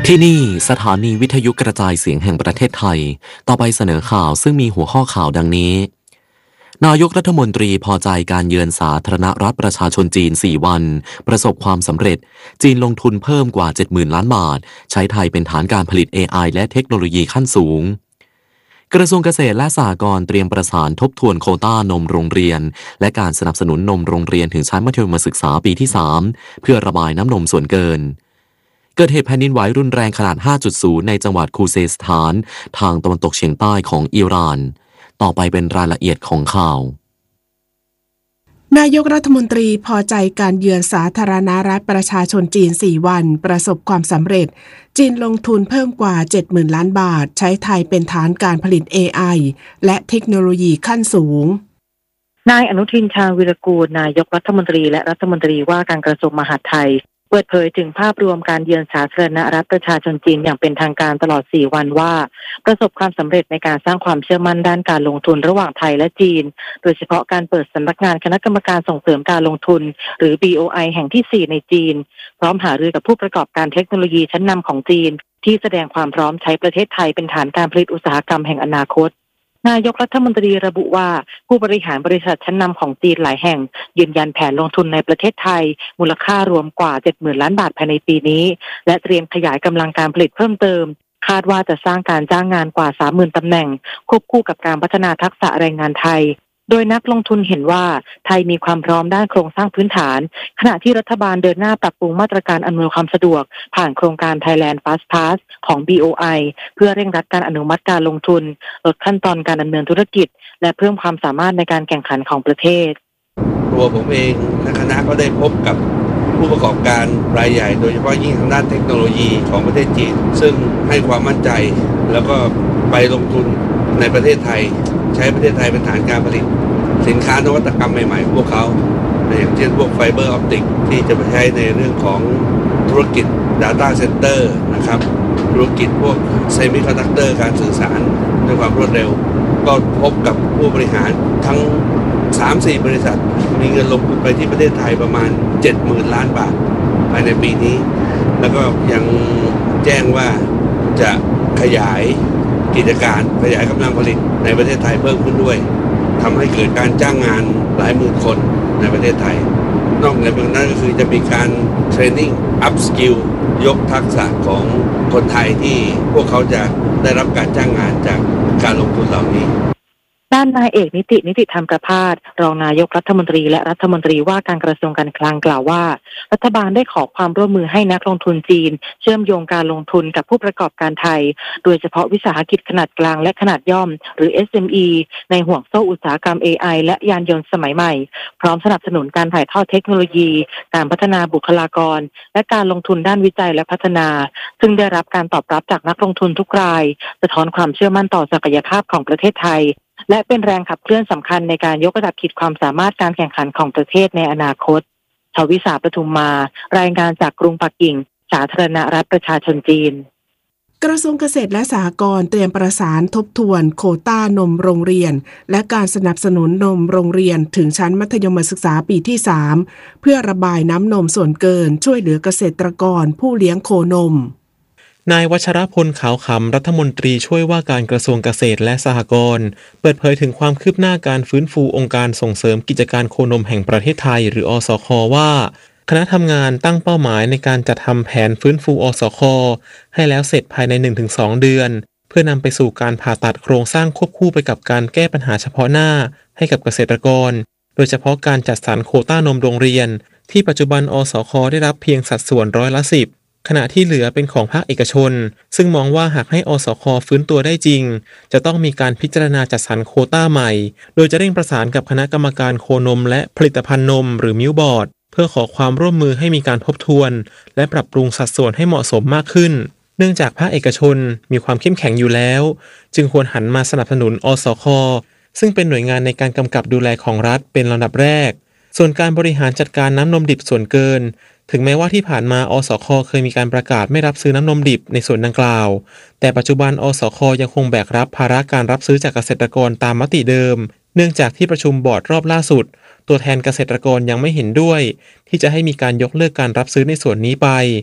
ที่นี่สถานีวิทยุกระจายเสียงแห่งประเทศไทยต่อไปเสนอข่าวซึ่งมีหัวข้อข่าวดังนี้นายกรัฐมนตรีพอใจการเยือนสาธารณรัฐประชาชนจีน4วันประสบความสำเร็จจีนลงทุนเพิ่มกว่า 70,000 ล้านบาทใช้ไทยเป็นฐานการผลิต AI และเทคโนโลยีขั้นสูงกระทรวงเกษตรและสหกรณ์เตรียมประสานทบทวนโควต้านมโรงเรียนและการสนับสนุนนมโรงเรียนถึงชั้นมัธยมศึกษาปีที่3เพื่อระบายน้ำนมส่วนเกินเกิดเหตุแผ่นดินไหวรุนแรงขนาด 5.0 ในจังหวัดคูเซสถานทางตะวันตกเฉียงใต้ของอิหร่านต่อไปเป็นรายละเอียดของข่าวนายกรัฐมนตรีพอใจการเยือนสาธารณรัฐประชาชนจีน4วันประสบความสำเร็จจีนลงทุนเพิ่มกว่า 70,000 ล้านบาทใช้ไทยเป็นฐานการผลิต AI และเทคโนโลยีขั้นสูงนายอนุทินชาญวิรากูลนายกรัฐมนตรีและรัฐมนตรีว่าการกระทรวงมหาดไทยเปิดเผยถึงภาพรวมการเยือนสาธารณรัฐประชาชนจีนอย่างเป็นทางการตลอด4วันว่าประสบความสำเร็จในการสร้างความเชื่อมั่นด้านการลงทุนระหว่างไทยและจีนโดยเฉพาะการเปิดสำนักงานคณะกรรมการส่งเสริมการลงทุนหรือ BOI แห่งที่4ในจีนพร้อมหารือกับผู้ประกอบการเทคโนโลยีชั้นนำของจีนที่แสดงความพร้อมใช้ประเทศไทยเป็นฐานการผลิตอุตสาหกรรมแห่งอนาคตนายกรัฐมนตรีระบุว่าผู้บริหารบริษัทชั้นนำของจีนหลายแห่งยืนยันแผนลงทุนในประเทศไทยมูลค่ารวมกว่า 70,000 ล้านบาทภายในปีนี้และเตรียมขยายกำลังการผลิตเพิ่มเติมคาดว่าจะสร้างการจ้างงานกว่า 30,000 ตำแหน่งควบคู่กับการพัฒนาทักษะแรงงานไทยโดยนักลงทุนเห็นว่าไทยมีความพร้อมด้านโครงสร้างพื้นฐานขณะที่รัฐบาลเดินหน้าปรับปรุงมาตรการอำนวยความสะดวกผ่านโครงการ Thailand Fast Pass ของ BOI เพื่อเร่งรัดการอนุมัติการลงทุนลดขั้นตอนการดำเนินธุรกิจและเพิ่มความสามารถในการแข่งขันของประเทศตัวผมเองและคณะก็ได้พบกับผู้ประกอบการรายใหญ่โดยเฉพาะยิ่งทางด้านเทคโนโลยีของประเทศจีนซึ่งให้ความมั่นใจแล้วก็ไปลงทุนในประเทศไทยใช้ประเทศไทยเป็นฐานการผลิตสินค้านวัตกรรมใหม่ๆพวกเขาอย่างเช่นพวกไฟเบอร์ออปติกที่จะไปใช้ในเรื่องของธุรกิจ Data Center นะครับธุรกิจพวกเซมิคอนดักเตอร์การสื่อสารด้วยความรวดเร็วก็พบกับผู้บริหารทั้ง 3-4 บริษัทมีเงินลงทุนไปที่ประเทศไทยประมาณ 70,000 ล้านบาทภายในปีนี้แล้วก็ยังแจ้งว่าจะขยายกิจการขยายกำลังผลิตในประเทศไทยเพิ่มขึ้นด้วยทำให้เกิดการจ้างงานหลายหมื่นคนในประเทศไทยนอกจากนั้นก็คือจะมีการเทรนนิ่งอัพสกิลยกทักษะของคนไทยที่พวกเขาจะได้รับการจ้างงานจากการลงทุนเหล่านี้ด้านนายเอกนิติธรรมประภาสรองนายกรัฐมนตรีและรัฐมนตรีว่าการกระทรวงการคลังกล่าวว่ารัฐบาลได้ขอความร่วมมือให้นักลงทุนจีนเชื่อมโยงการลงทุนกับผู้ประกอบการไทยโดยเฉพาะวิสาหกิจขนาดกลางและขนาดย่อมหรือ SME ในห่วงโซ่อุตสาหกรรม AI และยานยนต์สมัยใหม่พร้อมสนับสนุนการถ่ายทอดเทคโนโลยีการพัฒนาบุคลากรและการลงทุนด้านวิจัยและพัฒนาซึ่งได้รับการตอบรับจากนักลงทุนทุกรายสะท้อนความเชื่อมั่นต่อศักยภาพของประเทศไทยและเป็นแรงขับเคลื่อนสำคัญในการยกระดับขีดความสามารถการแข่งขันของประเทศในอนาคตชวิสาปทุมมารายงานจากกรุงปักกิ่งสาธารณรัฐประชาชนจีนกระทรวงเกษตรและสหกรณ์เตรียมประสานทบทวนโควต้านมโรงเรียนและการสนับสนุนนมโรงเรียนถึงชั้นมัธยมศึกษาปีที่3เพื่อระบายน้ำนมส่วนเกินช่วยเหลือเกษตรกรผู้เลี้ยงโคนมนายวัชรพลขาวขำรัฐมนตรีช่วยว่าการกระทรวงเกษตรและสหกรณ์เปิดเผยถึงความคืบหน้าการฟื้นฟูองค์การส่งเสริมกิจการโคนมแห่งประเทศไทยหรืออสค.ว่าคณะทำงานตั้งเป้าหมายในการจัดทำแผนฟื้นฟูอสค.ให้แล้วเสร็จภายใน 1-2 เดือนเพื่อนำไปสู่การผ่าตัดโครงสร้างควบคู่ไปกับการแก้ปัญหาเฉพาะหน้าให้กับเกษตรกรโดยเฉพาะการจัดสรรโควต้านมโรงเรียนที่ปัจจุบันอสค.ได้รับเพียงสัดส่วน10%ขณะที่เหลือเป็นของภาคเอกชนซึ่งมองว่าหากให้อสค.ฟื้นตัวได้จริงจะต้องมีการพิจารณาจัดสรรโควต้าใหม่โดยจะเร่งประสานกับคณะกรรมการโคนมและผลิตภัณฑ์นมหรือมิลบอร์ดเพื่อขอความร่วมมือให้มีการทบทวนและปรับปรุงสัดส่วนให้เหมาะสมมากขึ้นเนื่องจากภาคเอกชนมีความเข้มแข็งอยู่แล้วจึงควรหันมาสนับสนุนอสค.ซึ่งเป็นหน่วยงานในการกำกับดูแลของรัฐเป็นลำดับแรกส่วนการบริหารจัดการน้ำนมดิบส่วนเกินถึงแม้ว่าที่ผ่านมาอสค.เคยมีการประกาศไม่รับซื้อน้ำนมดิบในส่วนดังกล่าวแต่ปัจจุบันอสค.ยังคงแบกรับภาระการรับซื้อจากเกษตรกรตามมติเดิมเนื่องจากที่ประชุมบอร์ดรอบล่าสุดตัวแทนเกษตรกรยังไม่เห็นด้วยที่จะให้มีการยกเลิกการรับซื้อในส่วนนี้ไป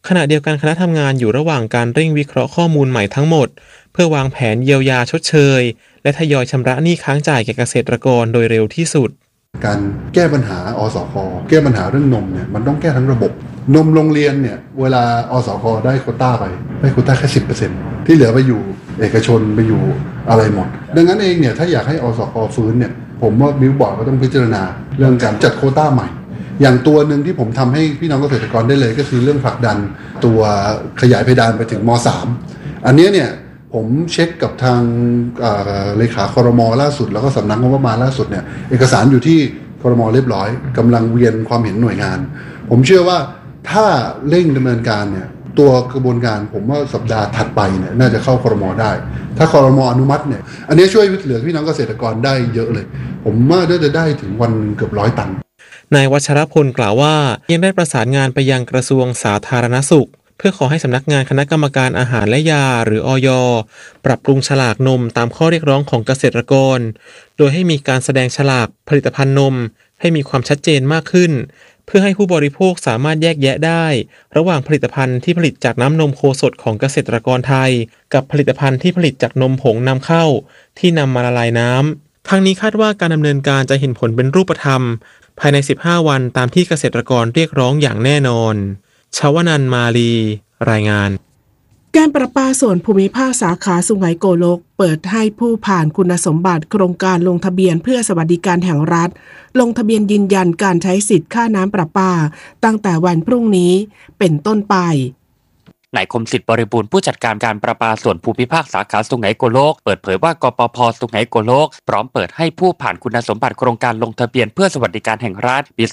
ขณะเดียวกันคณะทำงานอยู่ระหว่างการเร่งวิเคราะห์ข้อมูลใหม่ทั้งหมดเพื่อวางแผนเยียวยาชดเชยและทยอยชำระหนี้ค้างจ่ายแก่เกษตรกรโดยเร็วที่สุดการแก้ปัญหาอสค.แก้ปัญหาเรื่องนมเนี่ยมันต้องแก้ทั้งระบบนมโรงเรียนเนี่ยเวลาอสค.ได้โควต้าไปได้โควต้าแค่ 10% ที่เหลือไปอยู่เอกชนไปอยู่อะไรหมดดังนั้นเองเนี่ยถ้าอยากให้อสค.ฟื้นเนี่ยผมว่าบิลบอร์ดก็ต้องพิจารณาเรื่องการจัดโควต้าใหม่อย่างตัวหนึ่งที่ผมทำให้พี่น้องเกษตรกรได้เลยก็คือเรื่องผลักดันตัวขยายเพดานไปถึงม.3 อันนี้เนี่ยผมเช็คกับทางเลขาครม.ล่าสุดแล้วก็สำนักงบประมาณล่าสุดเนี่ยเอกสารอยู่ที่ครม.เรียบร้อยกำลังเวียนความเห็นหน่วยงานผมเชื่อว่าถ้าเร่งดำเนินการเนี่ยตัวกระบวนการผมว่าสัปดาห์ถัดไปเนี่ยน่าจะเข้าครม.ได้ถ้าครม.อนุมัติเนี่ยอันนี้ช่วยเหลือพี่น้องเกษตรกรได้เยอะเลยผมว่าน่าจะได้ถึงวันเกือบ100 ตันนายวัชรพลกล่าวว่ายังได้ประสานงานไปยังกระทรวงสาธารณสุขเพื่อขอให้สำนักงานคณะกรรมการอาหารและยาหรืออย.ปรับปรุงฉลากนมตามข้อเรียกร้องของเกษตรกรโดยให้มีการแสดงฉลากผลิตภัณฑ์นมให้มีความชัดเจนมากขึ้นเพื่อให้ผู้บริโภคสามารถแยกแยะได้ระหว่างผลิตภัณฑ์ที่ผลิตจากน้ำนมโคสดของเกษตรกรไทยกับผลิตภัณฑ์ที่ผลิตจากนมผงนำเข้าที่นำมาละลายน้ำทั้งนี้คาดว่าการดำเนินการจะเห็นผลเป็นรูปธรรมภายใน15 วันตามที่เกษตรกรเรียกร้องอย่างแน่นอนชวนันท์มาลีรายงานการประปาส่วนภูมิภาคสาขาสุไหงโกลกเปิดให้ผู้ผ่านคุณสมบัติโครงการลงทะเบียนเพื่อสวัสดิการแห่งรัฐลงทะเบียนยืนยันการใช้สิทธิ์ค่าน้ำประปาตั้งแต่วันพรุ่งนี้เป็นต้นไปนายคมสิทธิ์บริบูรณ์ผู้จัดการการประปาส่วนภูมิภาคสาขาสุไหงโกลกเปิดเผยว่ากปภ.สุไหงโกลกพร้อมเปิดให้ผู้ผ่านคุณสมบัติโครงการลงทะเบียนเพื่อสวัสดิการแห่งรัฐปี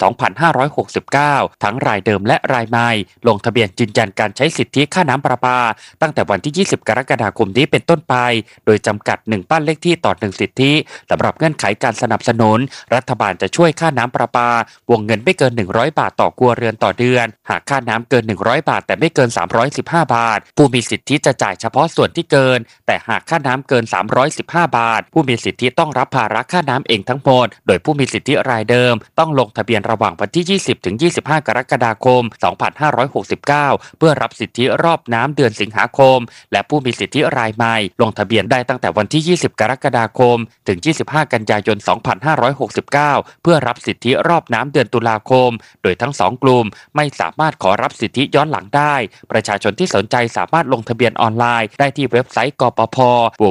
2569 ทั้งรายเดิมและรายใหม่ลงทะเบียนยืนยันการใช้สิทธิค่าน้ำประปาตั้งแต่วันที่ 20 กรกฎาคมนี้เป็นต้นไปโดยจำกัด1บ้านเลขที่ต่อ1สิทธิสำหรับเงื่อนไขการสนับสนุนรัฐบาลจะช่วยค่าน้ำประปาวงเงินไม่เกิน100 บาทต่อครัวเรือนต่อเดือนหากค่าน้ำเกิน100 บาทแต่ไม่เกิน315 บาทผู้มีสิทธิจะจ่ายเฉพาะส่วนที่เกินแต่หากค่าน้ำเกิน315 บาทผู้มีสิทธิต้องรับภาระค่าน้ำเองทั้งหมดโดยผู้มีสิทธิรายเดิมต้องลงทะเบียนระหว่างวันที่ 20 ถึง 25 กรกฎาคม 2569 เพื่อรับสิทธิรอบน้ำเดือนสิงหาคมและผู้มีสิทธิรายใหม่ลงทะเบียนได้ตั้งแต่วันที่ 20 กรกฎาคมถึง 25 กันยายน 2569 เพื่อรับสิทธิรอบน้ำเดือนตุลาคมโดยทั้ง2กลุ่มไม่สามารถขอรับสิทธิย้อนหลังได้ประชาชนที่สนใจสามารถลงทะเบียนออนไลน์ได้ที่เว็บไซต์กปภ.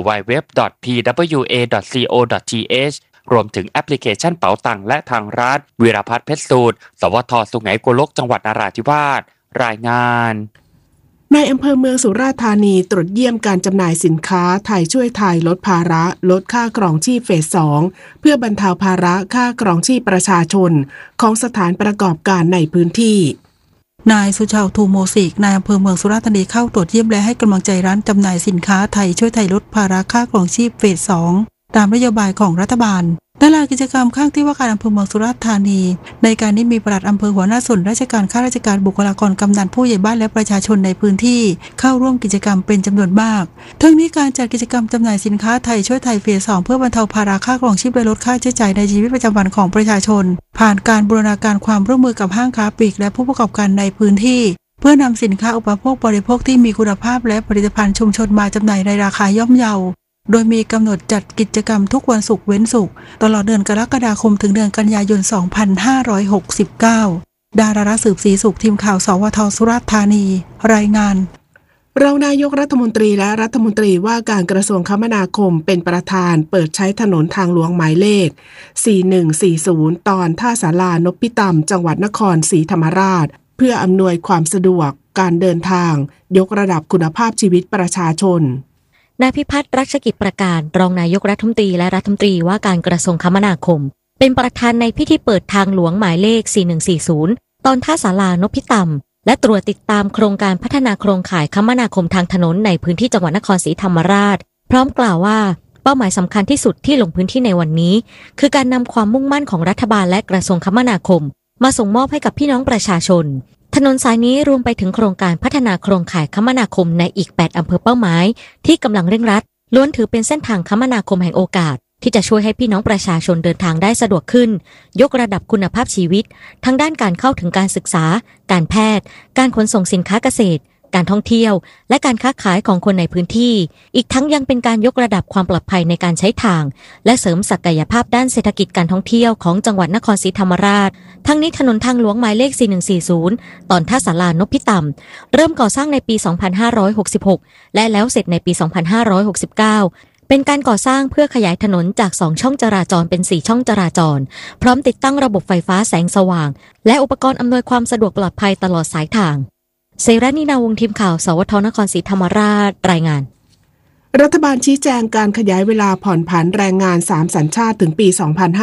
www.pwa.co.th รวมถึงแอปพลิเคชันเป๋าตังและทางรัฐวีรพัฒน์เพชรสูตรสวท.สุไหงโกลกจังหวัดนราธิวาสรายงานในอำเภอเมืองสุราษฎร์ธานีตรวจเยี่ยมการจำหน่ายสินค้าไทยช่วยไทยลดภาระลดค่าครองชีพเฟส 2เพื่อบรรเทาภาระค่าครองชีพประชาชนของสถานประกอบการในพื้นที่นายสุชาวทูโมสิกนายอำเภอเมืองสุราษฎร์ธานีเข้าตรวจเยี่ยมและให้กำลังใจร้านจำหน่ายสินค้าไทยช่วยไทยลดภาระค่าครองชีพเฟส 2ตามนโยบายของรัฐบาลด้านลานกิจกรรมข้างที่ว่าการอำเภอเมืองสุราษฎร์ธานีในการนี้มีปลัดอำเภอหัวหน้าส่วนราชการข้าราชการบุคลากรกำนันผู้ใหญ่บ้านและประชาชนในพื้นที่เข้าร่วมกิจกรรมเป็นจำนวนมากทั้งนี้การจัดกิจกรรมจำหน่ายสินค้าไทยช่วยไทยเฟส 2เพื่อบรรเทาภาระค่าครองชีพและลดค่าใช้จ่ายในชีวิตประจำวันของประชาชนผ่านการบูรณาการความร่วมมือกับห้างค้าปลีกและผู้ประกอบการในพื้นที่เพื่อนำสินค้าอุปโภคบริโภคที่มีคุณภาพและผลิตภัณฑ์ชุมชนมาจำหน่ายในราคาย่อมเยาโดยมีกำหนดจัดกิจกรรมทุกวันศุกร์เว้นศุกร์ตลอดเดือนกรกฎาคมถึงเดือนกันยายน 2569 ดาราสืบศรีสุขทีมข่าวสวท.สุราษฎร์ธานีรายงานรองนายกรัฐมนตรีและรัฐมนตรีว่าการกระทรวงคมนาคมเป็นประธานเปิดใช้ถนนทางหลวงหมายเลข 4140 ตอนท่าศาลานพิตำจังหวัดนครศรีธรรมราชเพื่ออำนวยความสะดวกการเดินทางยกระดับคุณภาพชีวิตประชาชนนายพิพัฒน์รัชกิจประการรองนายกรัฐมนตรีและรัฐมนตรีว่าการกระทรวงคมนาคมเป็นประธานในพิธีเปิดทางหลวงหมายเลข 4140 ตอนท่าศาลานพิตำและตรวจติดตามโครงการพัฒนาโครงข่ายคมนาคมทางถนนในพื้นที่จังหวัดนครศรีธรรมราชพร้อมกล่าวว่าเป้าหมายสำคัญที่สุดที่ลงพื้นที่ในวันนี้คือการนำความมุ่งมั่นของรัฐบาลและกระทรวงคมนาคมมาส่งมอบให้กับพี่น้องประชาชนถนนสายนี้รวมไปถึงโครงการพัฒนาโครงข่ายคมนาคมในอีก8อำเภอเป้าหมายที่กำลังเร่งรัดล้วนถือเป็นเส้นทางคมนาคมแห่งโอกาสที่จะช่วยให้พี่น้องประชาชนเดินทางได้สะดวกขึ้นยกระดับคุณภาพชีวิตทั้งด้านการเข้าถึงการศึกษาการแพทย์การขนส่งสินค้าเกษตรการท่องเที่ยวและการค้าขายของคนในพื้นที่อีกทั้งยังเป็นการยกระดับความปลอดภัยในการใช้ทางและเสริมศักยภาพด้านเศรษฐกิจการท่องเที่ยวของจังหวัดนครศรีธรรมราชทั้งนี้ถนนทางหลวงหมายเลข 4140 ตอนท่าสารานพิตำเริ่มก่อสร้างในปี 2566 และแล้วเสร็จในปี 2569 เป็นการก่อสร้างเพื่อขยายถนนจาก2ช่องจราจรเป็น4ช่องจราจรพร้อมติดตั้งระบบไฟฟ้าแสงสว่างและอุปกรณ์อำนวยความสะดวกปลอดภัยตลอดสายทางเสรานีนาวงศ์ทีมข่าวสวทนครศรีธรรมราชรายงานรัฐบาลชี้แจงการขยายเวลาผ่อนผันแรงงาน3สัญชาติถึงปี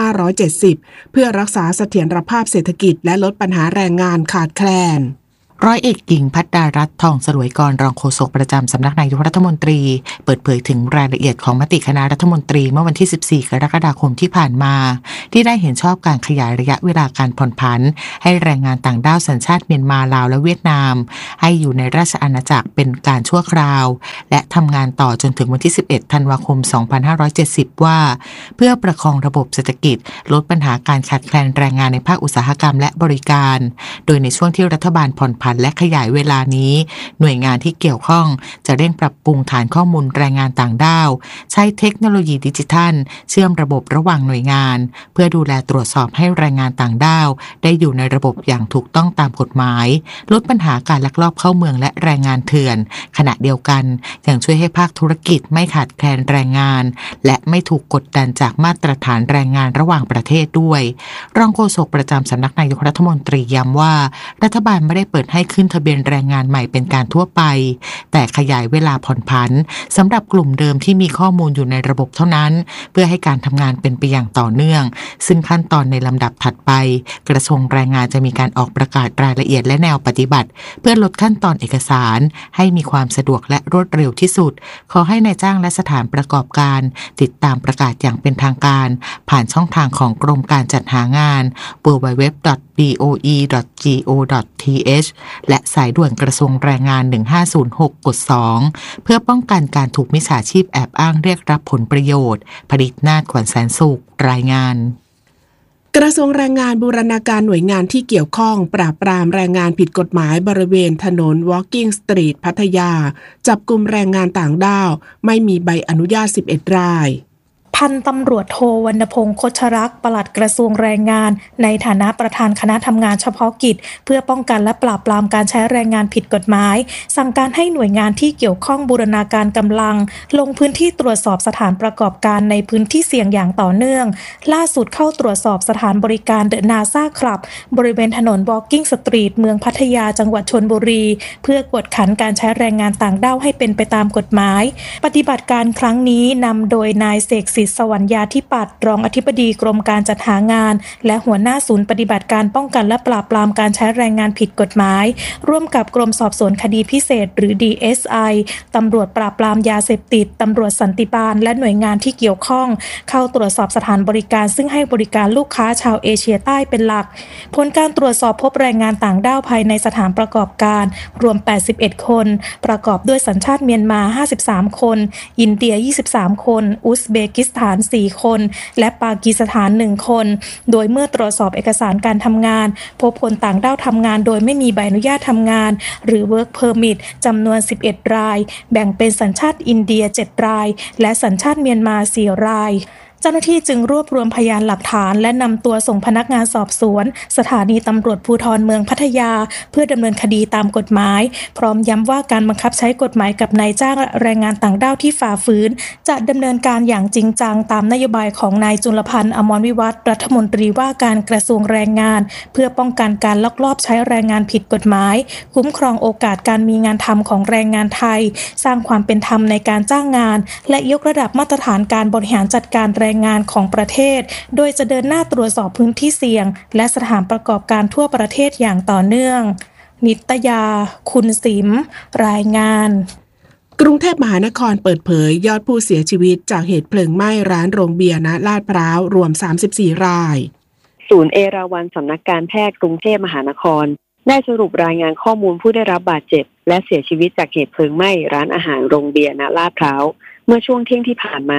2570 เพื่อรักษาเสถียรภาพเศรษฐกิจและลดปัญหาแรงงานขาดแคลนร้อยเอกหญิงภัทรารัตน์ทองสลวยกรรองโฆษกประจำสำนักนายกรัฐมนตรีเปิดเผยถึงรายละเอียดของมติคณะรัฐมนตรีเมื่อวันที่ 14 กรกฎาคมที่ผ่านมาที่ได้เห็นชอบการขยายระยะเวลาการผ่อนผันให้แรงงานต่างด้าวสัญชาติเมียนมาลาวและเวียดนามให้อยู่ในราชอาณาจักรเป็นการชั่วคราวและทำงานต่อจนถึงวันที่ 11 ธันวาคม 2570 ว่าเพื่อประคองระบบเศรษฐกิจลดปัญหาการขาดแคลนแรงงานในภาคอุตสาหกรรมและบริการโดยในช่วงที่รัฐบาลผ่อนผันและขยายเวลานี้หน่วยงานที่เกี่ยวข้องจะเร่งปรับปรุงฐานข้อมูลแรงงานต่างด้าวใช้เทคโนโลยีดิจิทัลเชื่อมระบบระหว่างหน่วยงานเพื่อดูแลตรวจสอบให้แรงงานต่างด้าวได้อยู่ในระบบอย่างถูกต้องตามกฎหมายลดปัญหาการลักลอบเข้าเมืองและแรงงานเถื่อนขณะเดียวกันยังช่วยให้ภาคธุรกิจไม่ขาดแคลนแรงงานและไม่ถูกกดดันจากมาตรฐานแรงงานระหว่างประเทศด้วยรองโฆษกประจำสำนักนายกรัฐมนตรีย้ำว่ารัฐบาลไม่ได้เปิดให้ขึ้นทะเบียนแรงงานใหม่เป็นการทั่วไปแต่ขยายเวลาผ่อนผันสำหรับกลุ่มเดิมที่มีข้อมูลอยู่ในระบบเท่านั้นเพื่อให้การทำงานเป็นไปอย่างต่อเนื่องซึ่งขั้นตอนในลำดับถัดไปกระทรวงแรงงานจะมีการออกประกาศรายละเอียดและแนวปฏิบัติเพื่อลดขั้นตอนเอกสารให้มีความสะดวกและรวดเร็วที่สุดขอให้นายจ้างและสถานประกอบการติดตามประกาศอย่างเป็นทางการผ่านช่องทางของกรมการจัดหางาน www.boe.go.th และสายด่วนกระทรวงแรงงาน1506กด2เพื่อป้องกันการถูกมิจฉาชีพแอบอ้างเรียกรับผลประโยชน์ผลิตนาถขวัญแสนสุขรายงานกระทรวงแรงงานบูรณาการหน่วยงานที่เกี่ยวข้องปราบปรามแรงงานผิดกฎหมายบริเวณถนน Walking Street พัทยาจับกุมแรงงานต่างด้าวไม่มีใบอนุญาต11รายพันตำรวจโทวรรณพงษ์โคชรักษ์ปลัดกระทรวงแรงงานในฐานะประธานคณะทำงานเฉพาะกิจเพื่อป้องกันและปราบปรามการใช้แรงงานผิดกฎหมายสั่งการให้หน่วยงานที่เกี่ยวข้องบูรณาการกำลังลงพื้นที่ตรวจสอบสถานประกอบการในพื้นที่เสี่ยงอย่างต่อเนื่องล่าสุดเข้าตรวจสอบสถานบริการเดอะนาซ่าคลับบริเวณถนน Walking Street เมืองพัทยาจังหวัดชลบุรีเพื่อกวดขันการใช้แรงงานต่างด้าวให้เป็นไปตามกฎหมายปฏิบัติการครั้งนี้นำโดยนายเสกสิทธิ์สวรรยาธิปัตย์รองอธิบดีกรมการจัดหางานและหัวหน้าศูนย์ปฏิบัติการป้องกันและปราบปรามการใช้แรงงานผิดกฎหมายร่วมกับกรมสอบสวนคดีพิเศษหรือ DSI ตำรวจปราบปรามยาเสพติดตำรวจสันติบาลและหน่วยงานที่เกี่ยวข้องเข้าตรวจสอบสถานบริการซึ่งให้บริการลูกค้าชาวเอเชียใต้เป็นหลักผลการตรวจสอบพบแรงงานต่างด้าวภายในสถานประกอบการรวม81คนประกอบด้วยสัญชาติเมียนมา53คนอินเดีย23คนอุซเบกิสถาน4คนและปากีสถาน1คนโดยเมื่อตรวจสอบเอกสารการทำงานพบคนต่างด้าวทำงานโดยไม่มีใบอนุญาตทำงานหรือ Work Permit จำนวน11รายแบ่งเป็นสัญชาติอินเดีย7รายและสัญชาติเมียนมา4รายเจ้าหน้าที่จึงรวบรวมพยานหลักฐานและนำตัวส่งพนักงานสอบสวนสถานีตำรวจภูธรเมืองพัทยาเพื่อดำเนินคดีตามกฎหมายพร้อมย้ำว่าการบังคับใช้กฎหมายกับนายจ้างแรงงานต่างด้าวที่ฝ่าฝืนจะดำเนินการอย่างจริงจังตามนโยบายของนายจุลพันธ์อมรวิวัฒน์รัฐมนตรีว่าการกระทรวงแรงงานเพื่อป้องกันการลักลอบใช้แรงงานผิดกฎหมายคุ้มครองโอกาสการมีงานทำของแรงงานไทยสร้างความเป็นธรรมในการจ้างงานและยกระดับมาตรฐานการบริหารจัดการแรงงานของประเทศโดยจะเดินหน้าตรวจสอบพื้นที่เสี่ยงและสถานประกอบการทั่วประเทศอย่างต่อเนื่องนิตยาคุณสิมรายงานกรุงเทพมหานครเปิดเผยยอดผู้เสียชีวิตจากเหตุเพลิงไหม้ร้านโรงเบียร์ณลาดพร้าวรวม34รายศูนย์เอราวัณสำนักการแพทย์กรุงเทพมหานครได้สรุปรายงานข้อมูลผู้ได้รับบาดเจ็บและเสียชีวิตจากเหตุเพลิงไหม้ร้านอาหารโรงเบียร์ณลาดพร้าวเมื่อช่วงเที่ยงที่ผ่านมา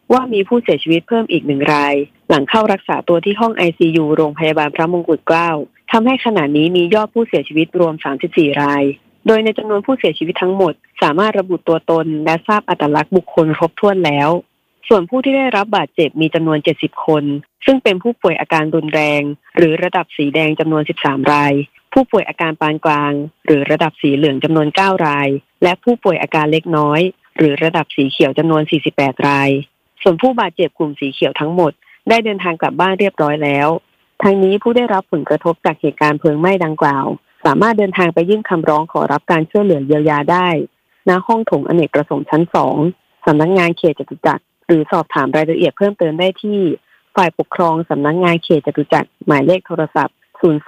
ว่ามีผู้เสียชีวิตเพิ่มอีก1 รายหลังเข้ารักษาตัวที่ห้อง ICU โรงพยาบาลพระมงกุฎเกล้าทำให้ขณะนี้มียอดผู้เสียชีวิตรวม34 รายโดยในจำนวนผู้เสียชีวิตทั้งหมดสามารถระบุตัวตนและทราบอัตลักษณ์บุคคลครบถ้วนแล้วส่วนผู้ที่ได้รับบาดเจ็บมีจำนวน70 คนซึ่งเป็นผู้ป่วยอาการรุนแรงหรือระดับสีแดงจำนวน13 รายผู้ป่วยอาการปานกลางหรือระดับสีเหลืองจำนวน9 รายและผู้ป่วยอาการเล็กน้อยหรือระดับสีเขียวจำนวน48 รายส่วนผู้บาดเจ็บกลุ่มสีเขียวทั้งหมดได้เดินทางกลับบ้านเรียบร้อยแล้วทางนี้ผู้ได้รับผลกระทบจากเหตุการณ์เพลิงไหม้ดังกล่าวสามารถเดินทางไปยื่นคำร้องขอรับการช่วยเหลือเยียวยาได้ณห้องโถงอเนกประสงค์ชั้น2สำนักงานเขตจตุจักรหรือสอบถามรายละเอียดเพิ่มเติมได้ที่ฝ่ายปกครองสำนักงานเขตจตุจักรหมายเลขโทรศัพท์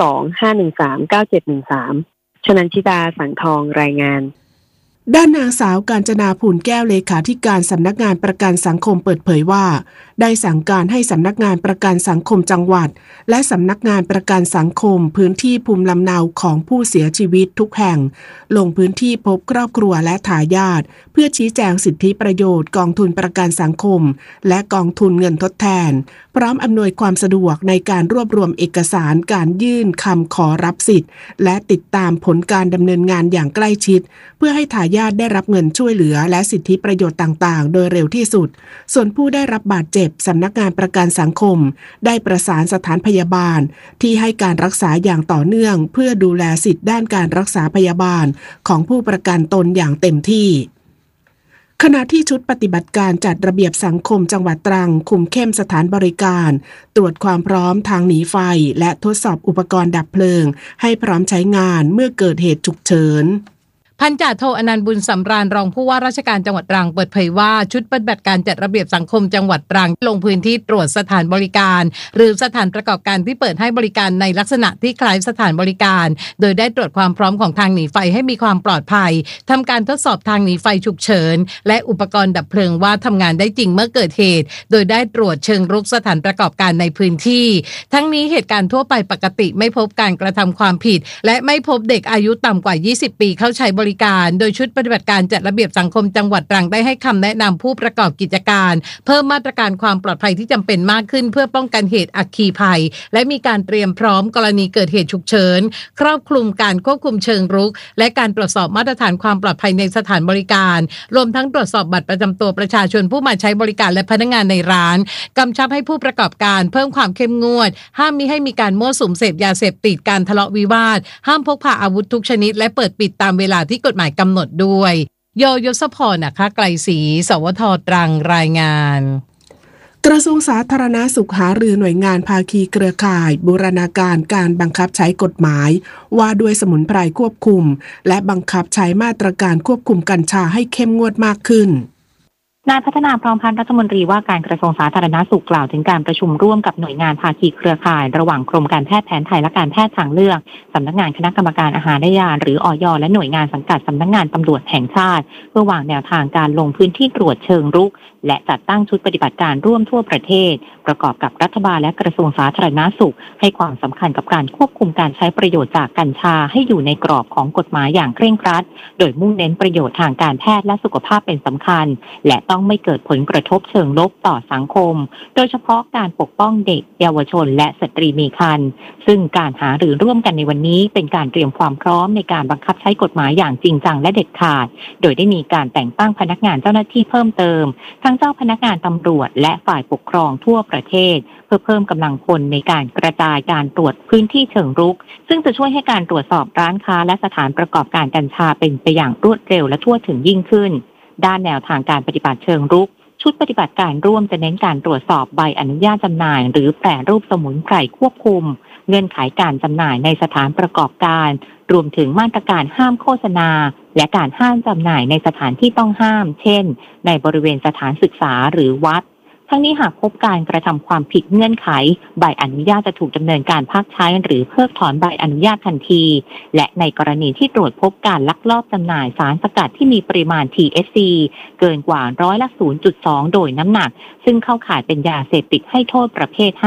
02-513-9713ชนันชิดาสังทองรายงานด้านนางสาวกาญจนาภูลแก้วเลขาธิการสำนักงานประกันสังคมเปิดเผยว่าได้สั่งการให้สำนักงานประกันสังคมจังหวัดและสำนักงานประกันสังคมพื้นที่ภูมิลำเนาของผู้เสียชีวิตทุกแห่งลงพื้นที่พบครอบครัวและทายาทเพื่อชี้แจงสิทธิประโยชน์กองทุนประกันสังคมและกองทุนเงินทดแทนพร้อมอำนวยความสะดวกในการรวบรวมเอกสารการยื่นคำขอรับสิทธิ์และติดตามผลการดำเนินงานอย่างใกล้ชิดเพื่อให้ทายาทได้รับเงินช่วยเหลือและสิทธิประโยชน์ต่างๆโดยเร็วที่สุดส่วนผู้ได้รับบาดเจ็บสำนักงานประกันสังคมได้ประสานสถานพยาบาลที่ให้การรักษาอย่างต่อเนื่องเพื่อดูแลสิทธิด้านการรักษาพยาบาลของผู้ประกันตนอย่างเต็มที่ขณะที่ชุดปฏิบัติการจัดระเบียบสังคมจังหวัดตรังคุมเข้มสถานบริการตรวจความพร้อมทางหนีไฟและทดสอบอุปกรณ์ดับเพลิงให้พร้อมใช้งานเมื่อเกิดเหตุฉุกเฉินพันจ่าโทอนันต์บุญสำราญรองผู้ว่าราชการจังหวัดตรังเปิดเผยว่าชุดปฏิบัติการจัดระเบียบสังคมจังหวัดตรังลงพื้นที่ตรวจสถานบริการหรือสถานประกอบการที่เปิดให้บริการในลักษณะที่คล้ายสถานบริการโดยได้ตรวจความพร้อมของทางหนีไฟให้มีความปลอดภัยทำการทดสอบทางหนีไฟฉุกเฉินและอุปกรณ์ดับเพลิงว่าทำงานได้จริงเมื่อเกิดเหตุโดยได้ตรวจเชิงรุกสถานประกอบการในพื้นที่ทั้งนี้เหตุการณ์ทั่วไปปกติไม่พบการกระทำความผิดและไม่พบเด็กอายุต่ำกว่า20 ปีเข้าใช้บริการโดยชุดปฏิบัติการจัดระเบียบสังคมจังหวัดตรังได้ให้คำแนะนำผู้ประกอบกิจการเพิ่มมาตรการความปลอดภัยที่จำเป็นมากขึ้นเพื่อป้องกันเหตุอัคคีภัยและมีการเตรียมพร้อมกรณีเกิดเหตุฉุกเฉินครอบคลุมการควบคุมเชิงรุกและการตรวจสอบมาตรฐานความปลอดภัยในสถานบริการรวมทั้งตรวจสอบบัตรประจำตัวประชาชนผู้มาใช้บริการและพนักงานในร้านกำชับให้ผู้ประกอบการเพิ่มความเข้มงวดห้ามมิให้มีการมั่วสุมเสพยาเสพติดการทะเลาะวิวาทห้ามพกพาอาวุธทุกชนิดและเปิดปิดตามเวลาที่กฎหมายกำหนดด้วยโยยศพรนะคะไกลศรีสวทตรังรายงานกระทรวงสาธารณสุขหารือหน่วยงานภาคีเครือข่ายบูรณาการการบังคับใช้กฎหมายว่าด้วยสมุนไพรควบคุมและบังคับใช้มาตรการควบคุมกัญชาให้เข้มงวดมากขึ้นนายพัฒนาพร้อมพันธ์รัฐมนตรีว่าการกระทรวงสาธารณสุขกล่าวถึงการประชุมร่วมกับหน่วยงานภาคีเครือข่ายระหว่างกรมการแพทย์แผนไทยและการแพทย์ทางเลือกสำนักงานคณะกรรมการอาหารและยาหรืออย.และหน่วยงานสังกัดสำนักงานตำรวจแห่งชาติเพื่อวางแนวทางการลงพื้นที่ตรวจเชิงรุกและจัดตั้งชุดปฏิบัติการร่วมทั่วประเทศประกอบกับรัฐบาลและกระทรวงสาธารณสุขให้ความสำคัญกับการควบคุมการใช้ประโยชน์จากกัญชาให้อยู่ในกรอบของกฎหมายอย่างเคร่งครัดโดยมุ่งเน้นประโยชน์ทางการแพทย์และสุขภาพเป็นสำคัญและต้องไม่เกิดผลกระทบเชิงลบต่อสังคมโดยเฉพาะการปกป้องเด็กเยาวชนและสตรีมีครรภ์ซึ่งการหารือร่วมกันในวันนี้เป็นการเตรียมความพร้อมในการบังคับใช้กฎหมายอย่างจริงจังและเด็ดขาดโดยได้มีการแต่งตั้งพนักงานเจ้าหน้าที่เพิ่มเติมทั้งเจ้าพนักงานตำรวจและฝ่ายปกครองทั่วประเทศเพื่อเพิ่มกำลังพลในการกระจายการตรวจพื้นที่เชิงรุกซึ่งจะช่วยให้การตรวจสอบร้านค้าและสถานประกอบการกัญชาเป็นไปอย่างรวดเร็วและทั่วถึงยิ่งขึ้นด้านแนวทางการปฏิบัติเชิงรุกชุดปฏิบัติการร่วมจะเน้นการตรวจสอบใบอนุญาตจำหน่ายหรือแปรรูปสมุนไพรควบคุมเงื่อนไขการจำหน่ายในสถานประกอบการรวมถึงมาตรการห้ามโฆษณาและการห้ามจำหน่ายในสถานที่ต้องห้ามเช่นในบริเวณสถานศึกษาหรือวัดทั้งนี้หากพบการกระทำความผิดเงื่อนไขใบอนุญาตจะถูกดำเนินการพักใช้หรือเพิกถอนใบอนุญาตทันทีและในกรณีที่ตรวจพบการลักลอบจำหน่ายสารสกัดที่มีปริมาณ THC เกินกว่า0.2%โดยน้ำหนักซึ่งเข้าข่ายเป็นยาเสพติดให้โทษประเภท5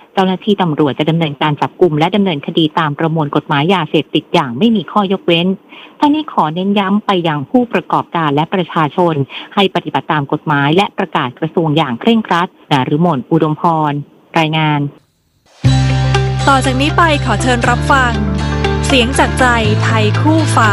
เจ้าหน้าที่ตำรวจจะดำเนินการจับกุมและดำเนินคดีตามประมวลกฎหมายยาเสพติดอย่างไม่มีข้อยกเว้นทั้งนี้ขอเน้นย้ำไปยังผู้ประกอบการและประชาชนให้ปฏิบัติตามกฎหมายและประกาศกระทรวงอย่างเคร่งครัดนฤมล อุดมพรรายงานต่อจากนี้ไปขอเชิญรับฟังเสียงจากใจไทยคู่ฟ้า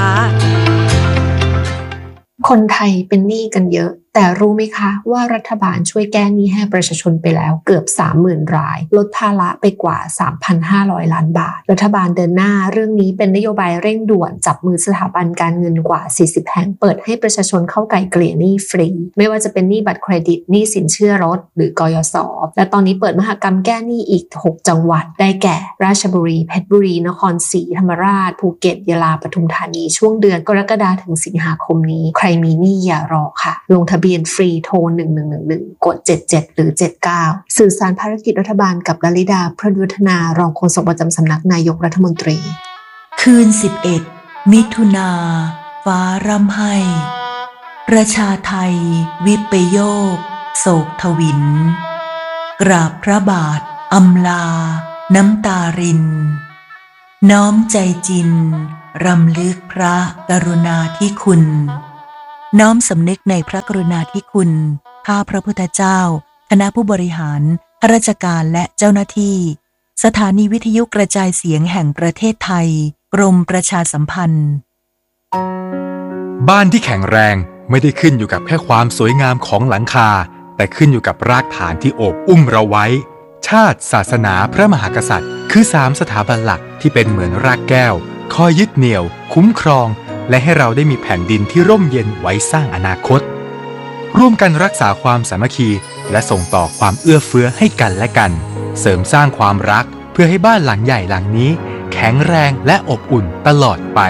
คนไทยเป็นหนี้กันเยอะแต่รู้ไหมคะว่ารัฐบาลช่วยแก้หนี้ให้ประชาชนไปแล้วเกือบ 30,000 รายลดภาระไปกว่า 3,500 ล้านบาทรัฐบาลเดินหน้าเรื่องนี้เป็นนโยบายเร่งด่วนจับมือสถาบันการเงินกว่า40แห่งเปิดให้ประชาชนเข้าไกลเกลี่ยหนี้ฟรีไม่ว่าจะเป็นหนี้บัตรเครดิตหนี้สินเชื่อรถหรือกยศและตอนนี้เปิดมหกรรมแก้หนี้อีก6จังหวัดได้แก่ราชบุรีเพชรบุรีนครศรีธรรมราชภูเก็ตยะลาปทุมธานีช่วงเดือนกรกฎาคมถึงสิงหาคมนี้ใครมีหนี้อย่ารอค่ะลงทะเบียนฟรีโทร1111กด77หรือ79สื่อสารภารกิจรัฐบาลกับลลิดาพรยุทธนารองโฆษกประจำสำนักนายกรัฐมนตรีคืน11มิถุนาฟ้าร่ำไห้ประชาไทยวิปโยคโศกทวินกราบพระบาทอำลาน้ำตารินน้อมใจจินรำลึกพระกรุณาธิคุณน้อมสำนึกในพระกรุณาธิคุณข้าพระพุทธเจ้าคณะผู้บริหารข้าราชการและเจ้าหน้าที่สถานีวิทยุกระจายเสียงแห่งประเทศไทยกรมประชาสัมพันธ์บ้านที่แข็งแรงไม่ได้ขึ้นอยู่กับแค่ความสวยงามของหลังคาแต่ขึ้นอยู่กับรากฐานที่โอบอุ้มเราไว้ชาติศาสนาพระมหากษัตริย์คือ3สถาบันหลักที่เป็นเหมือนรากแก้วคอยยึดเหนี่ยวคุ้มครองและให้เราได้มีแผ่นดินที่ร่มเย็นไว้สร้างอนาคตร่วมกันรักษาความสามัคคีและส่งต่อความเอื้อเฟื้อให้กันและกันเสริมสร้างความรักเพื่อให้บ้านหลังใหญ่หลังนี้แข็งแรงและอบอุ่นตลอดไป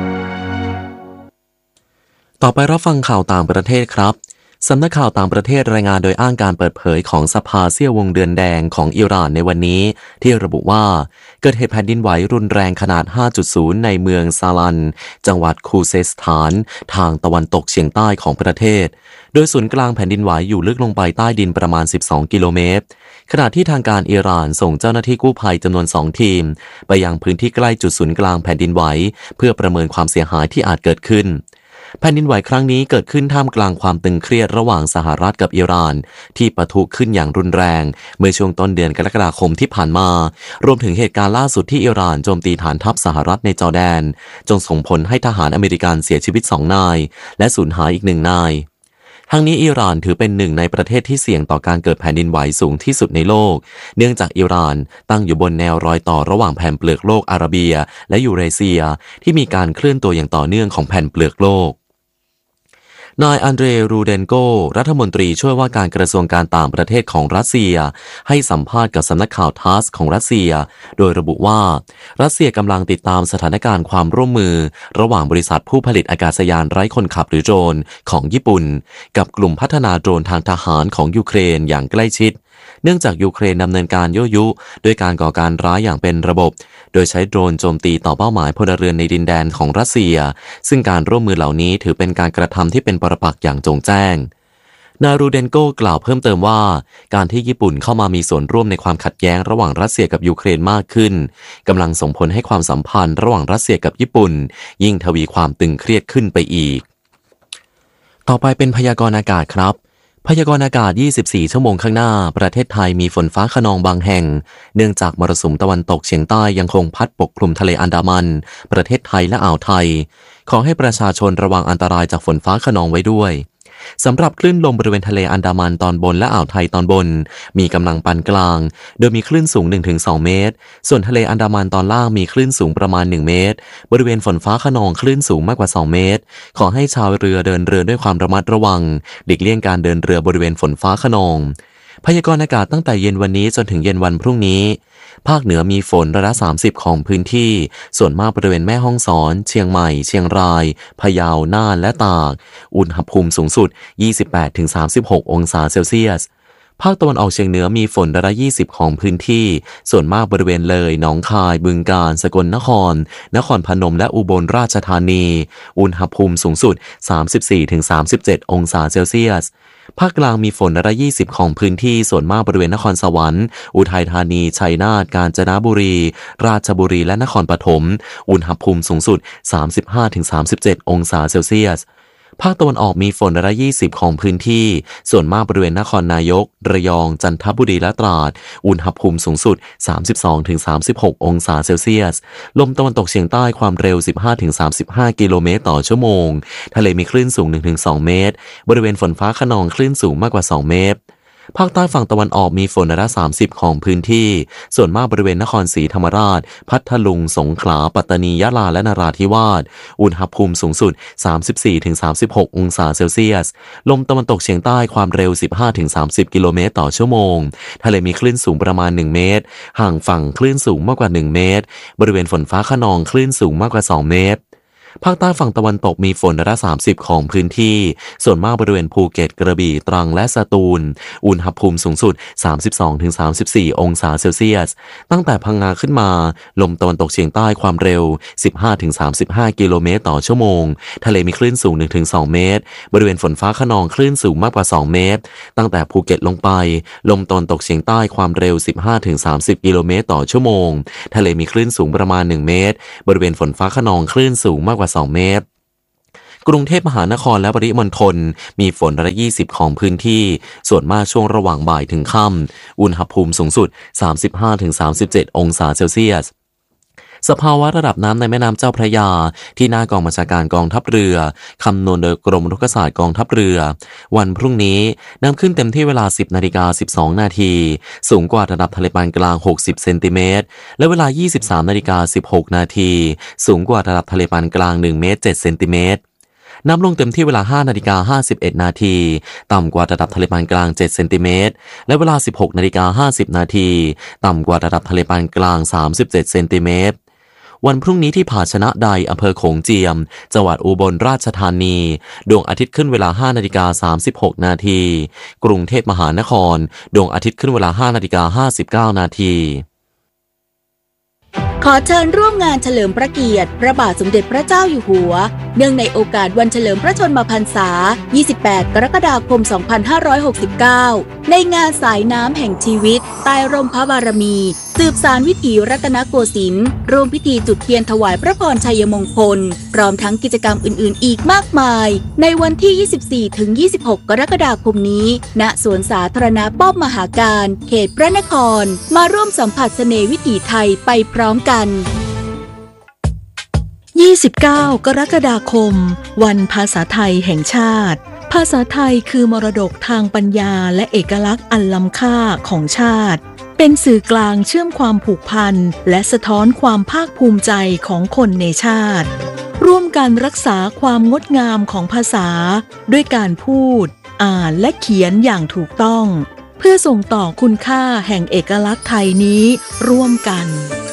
ต่อไปรับฟังข่าวต่างประเทศครับสำนักข่าวต่างประเทศรายงานโดยอ้างการเปิดเผยของสภาเสี้ยววงเดือนแดงของอิหร่านในวันนี้ที่ระบุว่าเกิดเหตุแผ่นดินไหวรุนแรงขนาด 5.0 ในเมืองซาลันจังหวัดคูเซสถานทางตะวันตกเฉียงใต้ของประเทศโดยศูนย์กลางแผ่นดินไหวอยู่ลึกลงไปใต้ดินประมาณ12กิโลเมตรขณะที่ทางการอิหร่านส่งเจ้าหน้าที่กู้ภัยจำนวน2ทีมไปยังพื้นที่ใกล้จุดศูนย์กลางแผ่นดินไหวเพื่อประเมินความเสียหายที่อาจเกิดขึ้นแผ่นดินไหวครั้งนี้เกิดขึ้นท่ามกลางความตึงเครียดระหว่างสหรัฐกับอิหร่านที่ปะทุขึ้นอย่างรุนแรงเมื่อช่วงต้นเดือนกรกฎาคมที่ผ่านมารวมถึงเหตุการณ์ล่าสุดที่อิหร่านโจมตีฐานทัพสหรัฐในจอร์แดนจนส่งผลให้ทหารอเมริกันเสียชีวิต2นายและสูญหายอีก1นายทั้งนี้อิหร่านถือเป็นหนึ่งในประเทศที่เสี่ยงต่อการเกิดแผ่นดินไหวสูงที่สุดในโลกเนื่องจากอิหร่านตั้งอยู่บนแนวรอยต่อระหว่างแผ่นเปลือกโลกอาระเบียและยูเรเซียที่มีการเคลื่อนตัวอย่างต่อเนื่องของแผ่นเปลือกโลกนายอันเดรรูเดนโกรัฐมนตรีช่วยว่าการกระทรวงการต่างประเทศของรัสเซียให้สัมภาษณ์กับสำนักข่าวทัสของรัสเซียโดยระบุว่ารัสเซียกำลังติดตามสถานการณ์ความร่วมมือระหว่างบริษัทผู้ผลิตอากาศยานไร้คนขับหรือโดรนของญี่ปุ่นกับกลุ่มพัฒนาโดรนทางทหารของยูเครนอย่างใกล้ชิดเนื่องจากยูเครนดำเนินการยั่วยุด้วยการก่อการร้ายอย่างเป็นระบบโดยใช้โดรนโจมตีต่อเป้าหมายพลเรือนในดินแดนของรัสเซียซึ่งการร่วมมือเหล่านี้ถือเป็นการกระทำที่เป็นปรปักษ์อย่างจงแจ้งนารูเดนโกกล่าวเพิ่มเติมว่าการที่ญี่ปุ่นเข้ามามีส่วนร่วมในความขัดแย้งระหว่างรัสเซียกับยูเครนมากขึ้นกำลังส่งผลให้ความสัมพันธ์ระหว่างรัสเซียกับญี่ปุ่นยิ่งทวีความตึงเครียดขึ้นไปอีกต่อไปเป็นพยากรณ์อากาศครับพยากรณ์อากาศ24ชั่วโมงข้างหน้าประเทศไทยมีฝนฟ้าคะนองบางแห่งเนื่องจากมรสุมตะวันตกเฉียงใต้ยังคงพัดปกคลุมทะเลอันดามันประเทศไทยและอ่าวไทยขอให้ประชาชนระวังอันตรายจากฝนฟ้าคะนองไว้ด้วยสำหรับคลื่นลมบริเวณทะเลอันดามันตอนบนและอ่าวไทยตอนบนมีกำลังปานกลางโดยมีคลื่นสูง 1-2 เมตรส่วนทะเลอันดามันตอนล่างมีคลื่นสูงประมาณ1เมตรบริเวณฝนฟ้าคะนองคลื่นสูงมากกว่า2เมตรขอให้ชาวเรือเดินเรือด้วยความระมัดระวังหลีกเลี่ยงการเดินเรือบริเวณฝนฟ้าคะนองพยากรณ์อากาศตั้งแต่เย็นวันนี้จนถึงเย็นวันพรุ่งนี้ภาคเหนือมีฝนร้อยละ30ของพื้นที่ส่วนมากบริเวณแม่ฮ่องสอนเชียงใหม่เชียงรายพะเยาน่านและตากอุณหภูมิสูงสุด 28-36 องศาเซลเซียสภาคตะวันออกเฉียงเหนือมีฝน120ของพื้นที่ส่วนมากบริเวณเลยหนองคายบึงกาฬสกลนครนครพนมและอุบลราชธานีอุณหภูมิสูงสุด 34-37 องศาเซลเซียสภาคกลางมีฝน120ของพื้นที่ส่วนมากบริเวณนครสวรรค์อุทัยธานีชัยนาทกาญจนบุรีราชบุรีและนครปฐมอุณหภูมิสูงสุด 35-37 องศาเซลเซียสภาคตะวันออกมีฝน120ของพื้นที่ส่วนมากบริเวณนครนายกระยองจันทบุรีและตราดอุณหภูมิสูงสุด 32-36 องศาเซลเซียสลมตะวันตกเฉียงใต้ความเร็ว 15-35 กิโลเมตรต่อชั่วโมงทะเลมีคลื่นสูง 1-2 เมตรบริเวณฝนฟ้าคะนองคลื่นสูงมากกว่า 2 เมตรภาคใต้ฝั่งตะวันออกมีฝน30ของพื้นที่ส่วนมากบริเวณนครศรีธรรมราชพัทลุงสงขลาปัตตานียะลาและนราธิวาสอุณหภูมิสูงสุด 34-36 องศาเซลเซียสลมตะวันตกเฉียงใต้ความเร็ว 15-30 กิโลเมตรต่อชั่วโมงทะเลมีคลื่นสูงประมาณ1เมตรห่างฝั่งคลื่นสูงมากกว่า1เมตรบริเวณฝนฟ้าคะนองคลื่นสูงมากกว่า2เมตรภาคใต้ฝั่งตะวันตกมีฝน30ของพื้นที่ส่วนมากบริเวณภูเก็ตกระบี่ตรังและสตูลอุณหภูมิสูงสุด 32-34 องศาเซลเซียสตั้งแต่พังงาขึ้นมาลมตะวันตกเฉียงใต้ความเร็ว 15-35 กิโลเมตรต่อชั่วโมงทะเลมีคลื่นสูง 1-2 เมตรบริเวณฝนฟ้าคะนองคลื่นสูงมากกว่า2เมตรตั้งแต่ภูเก็ตลงไปลมตะวันตกเฉียงใต้ความเร็ว 15-30 กิโลเมตรต่อชั่วโมงทะเลมีคลื่นสูงประมาณ1เมตรบริเวณฝนฟ้าคะนองคลื่นสูงมากกว่า2เมตรกรุงเทพมหานครและปริมณฑลมีฝน120ของพื้นที่ส่วนมากช่วงระหว่างบ่ายถึงค่ำอุณหภูมิสูงสุด 35-37 องศาเซลเซียสสภาวะระดับน้ำในแม่น้ำเจ้าพระยาที่หน้ากองบัญชาการกองทัพเรือคำนวณโดยกรมรุกศาสตร์กองทัพเรือวันพรุ่งนี้น้ำขึ้นเต็มที่เวลา 10:12 นาทีสูงกว่าระดับทะเลปานกลาง60เซนติเมตรและเวลา 23:16 นาทีสูงกว่าระดับทะเลปานกลาง1เมตร7เซนติเมตรน้ำลงเต็มที่เวลา 5:51 นาทีต่ำกว่าระดับทะเลปานกลาง7เซนติเมตรและเวลา 16:50 นาทีต่ำกว่าระดับทะเลปานกลาง37เซนติเมตรวันพรุ่งนี้ที่ผาชนะใดอำเภอโขงเจียมจังหวัดอุบลราชธานีดวงอาทิตย์ขึ้นเวลา 5:36 นาทีกรุงเทพมหานครดวงอาทิตย์ขึ้นเวลา 5:59 นาทีขอเชิญร่วมงานเฉลิมพระเกียรติพระบาทสมเด็จพระเจ้าอยู่หัวเนื่องในโอกาสวันเฉลิมพระชนมพรรษา 28 กรกฎาคม 2569 ในงานสายน้ำแห่งชีวิตใต้ร่มพระบารมีสืบสานวิถีรัตนโกสินทร์ร่วมพิธีจุดเทียนถวายพระพรชัยมงคลพร้อมทั้งกิจกรรมอื่นๆอีกมากมายในวันที่ 24-26 กรกฎาคมนี้ณสวนสาธารณะป้อมมหาการเขตพระนครมาร่วมสัมผัสเสน่ห์วิถีไทยไปพร้อมกัน 29 กรกฎาคมวันภาษาไทยแห่งชาติภาษาไทยคือมรดกทางปัญญาและเอกลักษณ์อันล้ำค่าของชาติเป็นสื่อกลางเชื่อมความผูกพันและสะท้อนความภาคภูมิใจของคนในชาติร่วมกันรักษาความงดงามของภาษาด้วยการพูดอ่านและเขียนอย่างถูกต้องเพื่อส่งต่อคุณค่าแห่งเอกลักษณ์ไทยนี้ร่วมกัน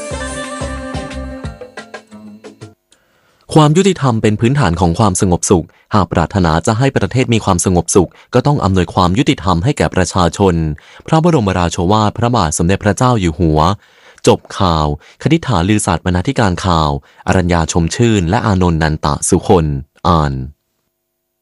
ความยุติธรรมเป็นพื้นฐานของความสงบสุขหากปรารถนาจะให้ประเทศมีความสงบสุขก็ต้องอำนวยความยุติธรรมให้แก่ประชาชนพระบรมราโชวาทพระบาทสมเด็จพระเจ้าอยู่หัวจบข่าวคณิษฐาลือศาสตร์บรรณาธิการข่าวอรัญญาชมชื่นและอานนท์นันตะสุคนอ่าน